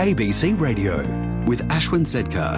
ABC Radio with Ashwin Sedkar.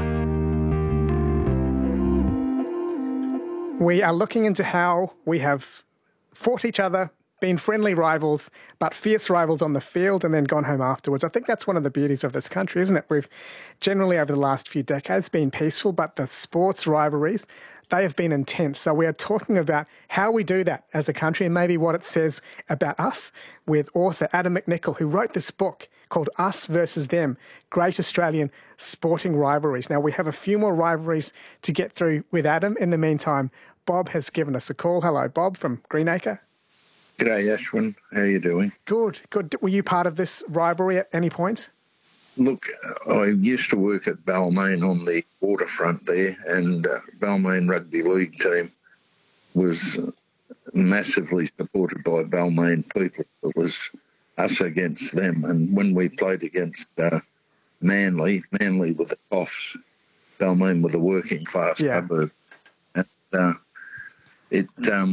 We are looking into how we have fought each other, been friendly rivals, but fierce rivals on the field and then gone home afterwards. I think that's one of the beauties of this country, isn't it? We've generally over the last few decades been peaceful, but the sports rivalries, they have been intense. So we are talking about how we do that as a country and maybe what it says about us with author Adam McNichol, who wrote this book called Us versus Them, Great Australian Sporting Rivalries. Now, we have a few more rivalries to get through with Adam. In the meantime, Bob has given us a call. Hello, Bob from Greenacre. G'day, Ashwin. How are you doing? Good, good. Were you part of this rivalry at any point? Look, I used to work at Balmain on the waterfront there, and Balmain Rugby League team was massively supported by Balmain people. It was us against them. And when we played against Manly were the Toffs, Balmain were the working class suburb. And it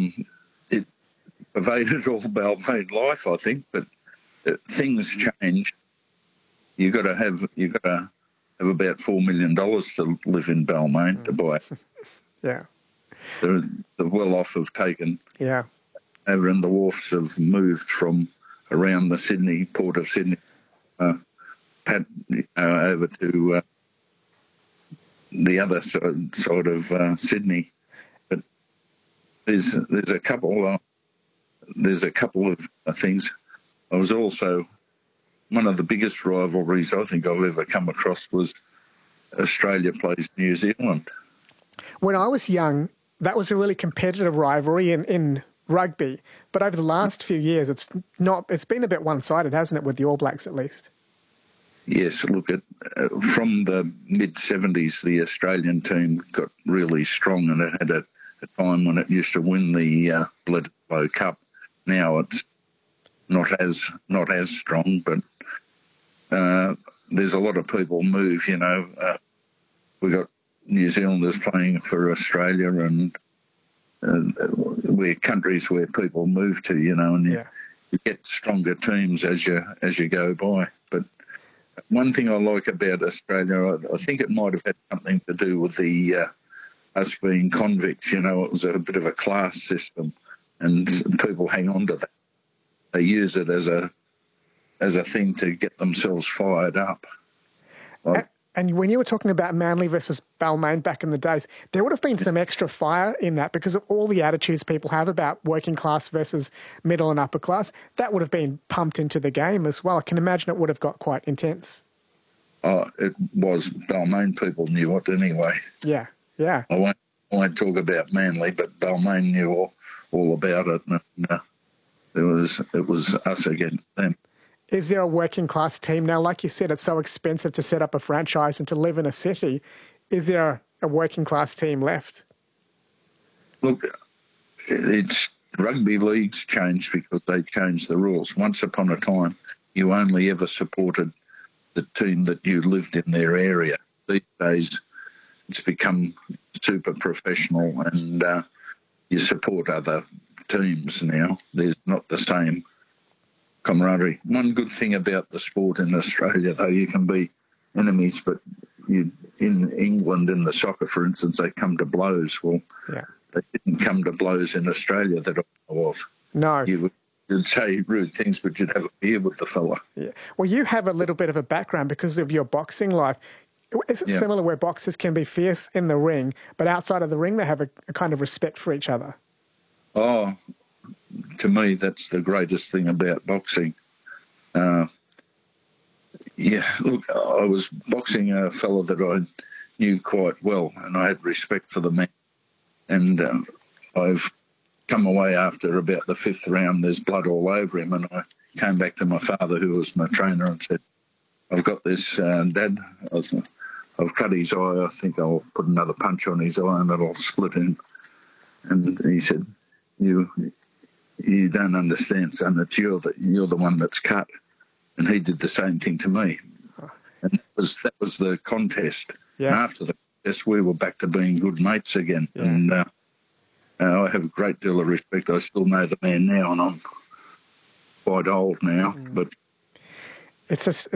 pervaded all Balmain life, I think, but things changed. You got to have about $4 million to live in Balmain to buy. Yeah, The well-off have taken. Yeah, over, and the wharfs have moved from around the Port of Sydney, over to the other side of Sydney. But there's a couple of things. I was also one of the biggest rivalries I think I've ever come across was Australia plays New Zealand. When I was young, that was a really competitive rivalry in rugby. But over the last few years, it's been a bit one-sided, hasn't it, with the All Blacks at least? Yes, look, from the mid-'70s, the Australian team got really strong, and it had a time when it used to win the Bledisloe Cup. Now it's not as strong, but there's a lot of people move, we got New Zealanders playing for Australia, and we're countries where people move to, and you get stronger teams as you go by. But one thing I like about Australia, I think it might have had something to do with the us being convicts. It was a bit of a class system, and people hang on to that. They use it as a thing to get themselves fired up. And when you were talking about Manly versus Balmain back in the days, there would have been some extra fire in that because of all the attitudes people have about working class versus middle and upper class. That would have been pumped into the game as well. I can imagine it would have got quite intense. It was. Balmain people knew it anyway. Yeah, yeah. I won't talk about Manly, but Balmain knew all about it. And, it was us against them. Is there a working class team now? Like you said, it's so expensive to set up a franchise and to live in a city. Is there a working class team left? Look, rugby leagues changed because they changed the rules. Once upon a time, you only ever supported the team that you lived in their area. These days, it's become super professional, and you support other teams now. There's not the same camaraderie. One good thing about the sport in Australia, though, you can be enemies, but in England, in the soccer, for instance, they come to blows. Well, they didn't come to blows in Australia that I know of. No. You'd say rude things, but you'd have a beer with the fella. Yeah. Well, you have a little bit of a background because of your boxing life. Is it similar where boxers can be fierce in the ring, but outside of the ring they have a kind of respect for each other? Oh, to me, that's the greatest thing about boxing. Look, I was boxing a fellow that I knew quite well, and I had respect for the man. And I've come away after about the fifth round, there's blood all over him, and I came back to my father, who was my trainer, and said, I've got this, Dad, I've cut his eye, I think I'll put another punch on his eye and it'll split him. And he said, you don't understand, son. It's you're the one that's cut. And he did the same thing to me. And that was the contest. Yeah. And after the contest, we were back to being good mates again. Yeah. And I have a great deal of respect. I still know the man now, and I'm quite old now. But it's